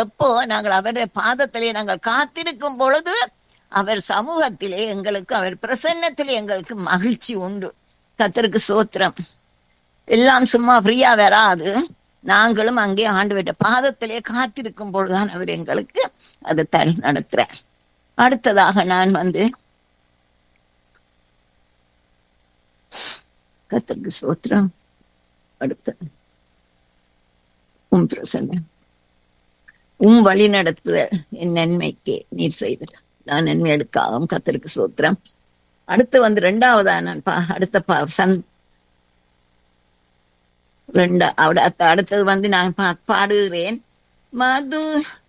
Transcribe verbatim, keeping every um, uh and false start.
எப்போ நாங்கள் அவருடைய பாதத்திலே நாங்கள் காத்திருக்கும் பொழுது அவர் சமூகத்திலே எங்களுக்கு, அவர் பிரசன்னத்திலே எங்களுக்கு மகிழ்ச்சி உண்டு. கர்த்தருக்கு சோத்திரம். எல்லாம் சும்மா ஃப்ரீயா வராது. நாங்களும் அங்கே ஆண்டவருடைய பாதத்திலே காத்திருக்கும் பொழுதுதான் அவர் எங்களுக்கு அதை தல் நடத்துறார். அடுத்ததாக நான் வந்து கர்த்தருக்கு சோத்திரம். அடுத்த உம் பிரசன்னம், உம் வழி நடத்துதல் என் நன்மைக்கு நீர் செய்தல். நான் நன்மை எடுக்காகவும் கர்த்தருக்கு சோத்திரம். அடுத்து வந்து ரெண்டாவதா நான் பா அடுத்த பா சந் ரெண்டா அடுத்தது வந்து நான் பா பாடுகிறேன். மது